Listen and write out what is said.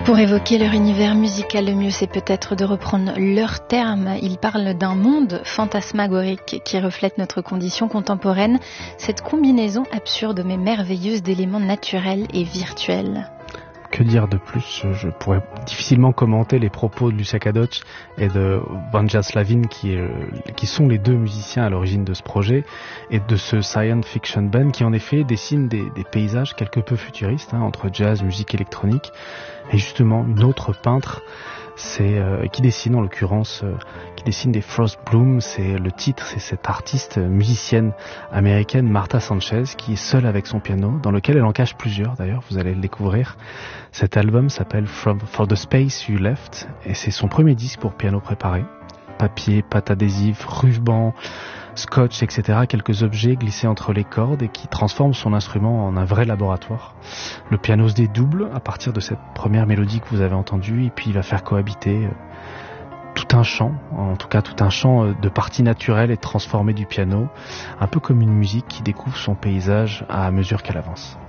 Pour évoquer leur univers musical, le mieux c'est peut-être de reprendre leurs termes. Ils parlent d'un monde fantasmagorique qui reflète notre condition contemporaine, cette combinaison absurde mais merveilleuse d'éléments naturels et virtuels. Que dire de plus? Je pourrais difficilement commenter les propos de Lucia Kadocz et de Vanja Slavin qui sont les deux musiciens à l'origine de ce projet et de ce science fiction band qui en effet dessine des paysages quelque peu futuristes entre jazz, musique électronique et justement une autre peintre qui dessine en l'occurrence qui dessine des Frost Bloom, c'est le titre, c'est cette artiste musicienne américaine Martha Sanchez qui est seule avec son piano, dans lequel elle en cache plusieurs d'ailleurs, vous allez le découvrir. Cet album s'appelle For the Space You Left et c'est son premier disque pour piano préparé. Papier, pâte adhésive, ruban, scotch, etc. Quelques objets glissés entre les cordes et qui transforment son instrument en un vrai laboratoire. Le piano se dédouble à partir de cette première mélodie que vous avez entendue et puis il va faire cohabiter tout un chant, en tout cas tout un chant de parties naturelles et transformées du piano, un peu comme une musique qui découvre son paysage à mesure qu'elle avance.